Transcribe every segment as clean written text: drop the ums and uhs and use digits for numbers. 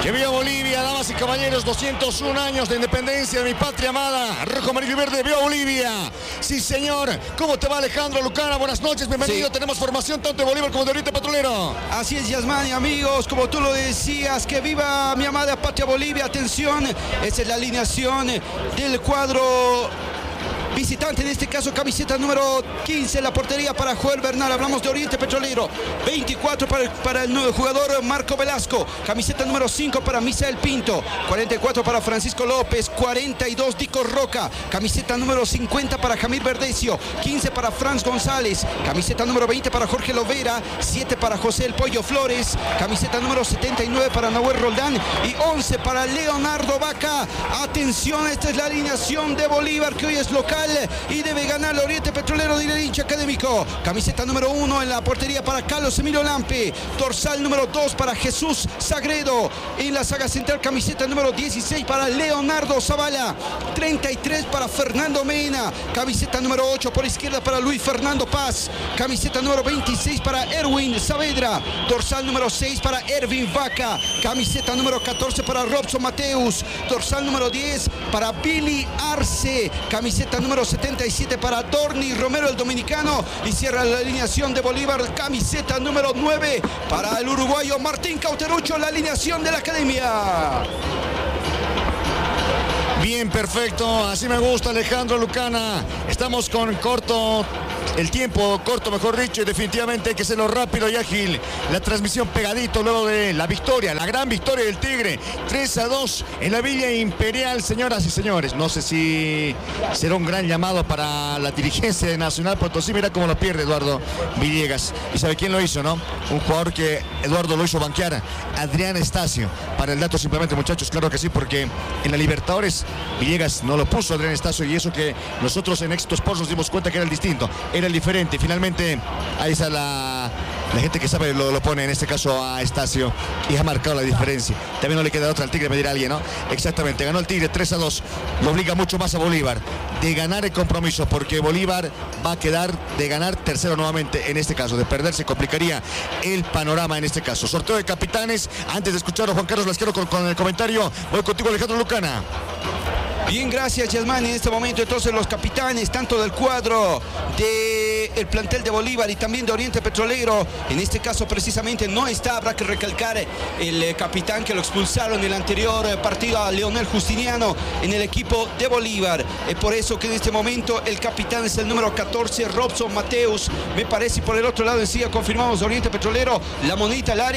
Que viva Bolivia, damas y caballeros, 201 años de independencia de mi patria amada, rojo, amarillo y verde, viva Bolivia. Sí, señor. ¿Cómo te va, Alejandro Lucana? Buenas noches, bienvenido. Sí. Tenemos formación tanto de Bolívar como de Oriente Petrolero. Así es, Yasmani, amigos, como tú lo decías, que viva mi amada patria Bolivia. Atención, esa es la alineación del cuadro visitante, en este caso camiseta número 15 en la portería para Joel Bernal. Hablamos de Oriente Petrolero. 24 para el nuevo jugador Marco Velasco. Camiseta número 5 para Misael Pinto. 44 para Francisco López. 42 Dico Roca. Camiseta número 50 para Jamir Verdecio. 15 para Franz González. Camiseta número 20 para Jorge Lovera. 7 para José El Pollo Flores. Camiseta número 79 para Nahuel Roldán. Y 11 para Leonardo Vaca. Atención, esta es la alineación de Bolívar, que hoy es local y debe ganar el Oriente Petrolero del hincha académico. Camiseta número 1 en la portería para Carlos Emilio Lampe. Dorsal número 2 para Jesús Sagredo. En la saga central, camiseta número 16 para Leonardo Zavala. 33 para Fernando Mena. Camiseta número 8 por izquierda para Luis Fernando Paz. Camiseta número 26 para Erwin Saavedra. Dorsal número 6 para Ervin Vaca. Camiseta número 14 para Robson Mateus. Dorsal número 10 para Billy Arce. Camiseta número 77 para Dorni Romero, el dominicano. Y cierra la alineación de Bolívar, camiseta número 9 para el uruguayo Martín Cauterucho, la alineación de la academia. Bien, perfecto, así me gusta, Alejandro Lucana. Estamos con el tiempo corto, mejor dicho, y definitivamente hay que hacerlo rápido y ágil. La transmisión pegadito luego de la victoria, la gran victoria del Tigre, 3-2 en la Villa Imperial, señoras y señores. No sé si será un gran llamado para la dirigencia de Nacional Potosí. Mira cómo lo pierde Eduardo Villegas. ¿Y sabe quién lo hizo, no? Un jugador que Eduardo lo hizo banquear, Adrián Estacio. Para el dato simplemente, muchachos, claro que sí, porque en la Libertadores Villegas no lo puso Adrián Estacio, y eso que nosotros en Éxito Sports nos dimos cuenta que era el distinto, era el diferente. Finalmente ahí está la gente que sabe lo pone, en este caso a Estacio, y ha marcado la diferencia. También no le queda otra al Tigre, me dirá alguien, ¿no? Exactamente, ganó el Tigre 3-2, lo obliga mucho más a Bolívar de ganar el compromiso, porque Bolívar va a quedar de ganar tercero nuevamente. En este caso, de perderse complicaría el panorama en este caso. Sorteo de capitanes. Antes de escuchar a Juan Carlos Lasquero con el comentario, voy contigo, Alejandro Lucana. Bien, gracias, Yasmani. En este momento entonces los capitanes, tanto del cuadro del plantel de Bolívar y también de Oriente Petrolero, en este caso precisamente no está, habrá que recalcar el capitán que lo expulsaron en el anterior partido, a Leonel Justiniano, en el equipo de Bolívar. Es por eso que en este momento el capitán es el número 14, Robson Mateus, me parece. Y por el otro lado enseguida confirmamos Oriente Petrolero, la monedita al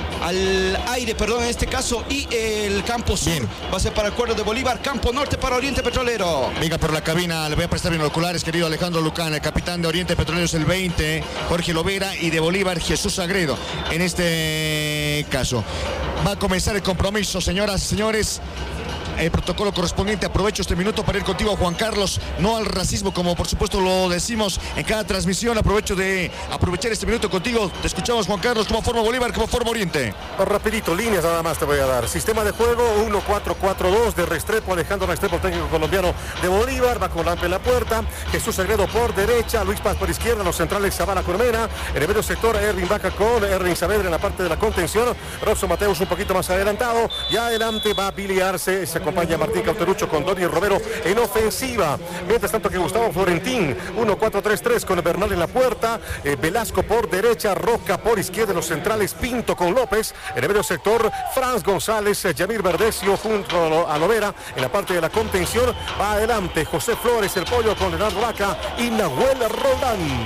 aire, en este caso, y el campo sur. Bien. Va a ser para el cuadro de Bolívar, campo norte para Oriente Petrolero. Venga por la cabina, le voy a prestar binoculares, querido Alejandro Lucana. El capitán de Oriente Petrolero es el 20, Jorge Lovera, y de Bolívar, Jesús Sagredo. En este caso va a comenzar el compromiso, señoras y señores. El protocolo correspondiente. Aprovecho este minuto para ir contigo, Juan Carlos, no al racismo, como por supuesto lo decimos en cada transmisión. Aprovecho de aprovechar este minuto contigo. Te escuchamos, Juan Carlos. ¿Cómo forma Bolívar? ¿Cómo forma Oriente? Rapidito, líneas nada más te voy a dar. Sistema de juego 1-4-4-2 de Restrepo, Alejandro Restrepo, técnico colombiano de Bolívar. Va con Lampe en la puerta, Jesús Sagredo por derecha, Luis Paz por izquierda, los centrales Zavala Cormena, en el medio sector Ervin Vaca con Erwin Saavedra en la parte de la contención, Robson Mateus un poquito más adelantado, y adelante va Billy Arce, se acompaña Martín Cauterucho con Donny Romero en ofensiva. Mientras tanto que Gustavo Florentín, 1-4-3-3 con Bernal en la puerta, Velasco por derecha, Roca por izquierda, los centrales Pinto con López, en el medio sector Franz González, Jamir Verdecio junto a Lovera, en la parte de la contención va adelante José Flores, el Pollo con Leonardo Vaca y Nahuel Roldán.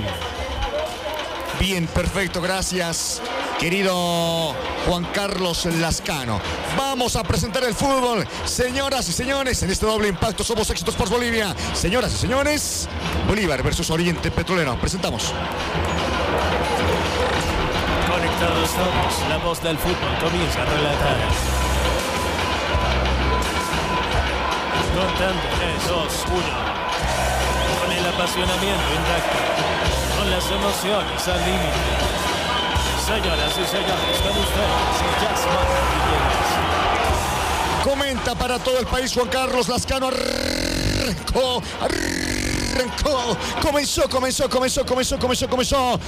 Bien, perfecto, gracias, querido Juan Carlos Lascano. Vamos a presentar el fútbol, señoras y señores, en este doble impacto. Somos Éxito Sports Bolivia. Señoras y señores, Bolívar versus Oriente Petrolero. Presentamos. Conectados todos, la voz del fútbol comienza a relatar. Contando 3, 2, 1. Con el apasionamiento intacto. Con las emociones al límite. Señoras y señores, con ustedes, Yasmani Villegas. Comenta para todo el país Juan Carlos Lascano. Arrancó. Comenzó.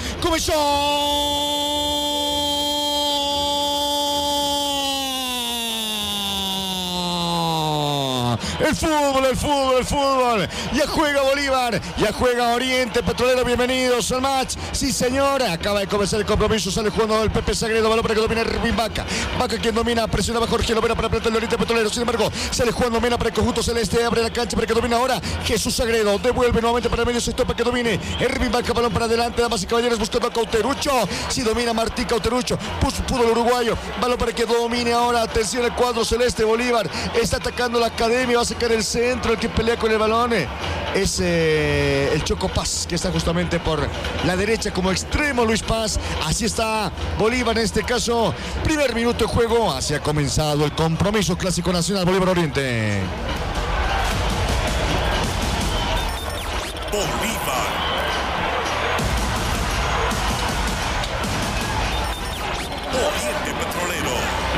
El fútbol. Ya juega Bolívar, ya juega Oriente Petrolero. Bienvenidos al match. Sí, señor. Acaba de comenzar el compromiso. Sale jugando el Pepe Sagredo. Balón para que domine Ervin Vaca. Vaca quien domina. Presionaba Jorge Lovera para plantar el Oriente Petrolero. Sin embargo, sale jugando Mena para el conjunto celeste. Abre la cancha para que domine ahora Jesús Sagredo. Devuelve nuevamente para el medio sector para que domine Ervin Vaca. Balón para adelante. Damas y caballeros, buscando a Cauterucho. Si domina Martín Cauterucho. Pudo el uruguayo. Balón para que domine ahora. Atención al cuadro celeste. Bolívar está atacando la academia. Va a sacar el centro. El que pelea con el balón es el Choco Paz, que está justamente por la derecha como extremo. Luis Paz. Así está Bolívar en este caso. Primer minuto de juego. Así ha comenzado el compromiso clásico nacional Bolívar Oriente. Bolívar. Oriente Petrolero.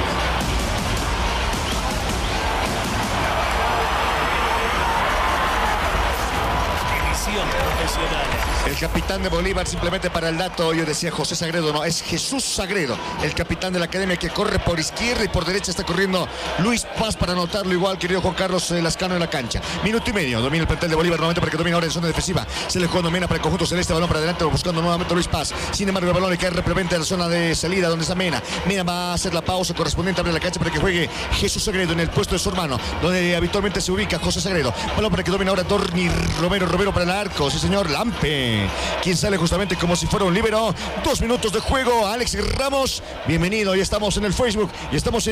Edición profesional. El capitán de Bolívar, simplemente para el dato, yo decía José Sagredo, no, es Jesús Sagredo, el capitán de la academia, que corre por izquierda y por derecha está corriendo Luis Paz para anotarlo igual, querido Juan Carlos Lascano en la cancha. Minuto y medio, domina el plantel de Bolívar nuevamente para que domine ahora en zona defensiva. Se le juega Mena para el conjunto celeste, balón para adelante, buscando nuevamente Luis Paz. Sin embargo, el balón le cae repelente a la zona de salida donde está Mena. Mena va a hacer la pausa correspondiente, abre la cancha para que juegue Jesús Sagredo en el puesto de su hermano, donde habitualmente se ubica José Sagredo. Balón para que domine ahora Dorni Romero para el arco. Sí, señor, Lampe, quien sale justamente como si fuera un líbero. 2 minutos de juego. Alex Ramos, bienvenido. Ya estamos en el Facebook y estamos en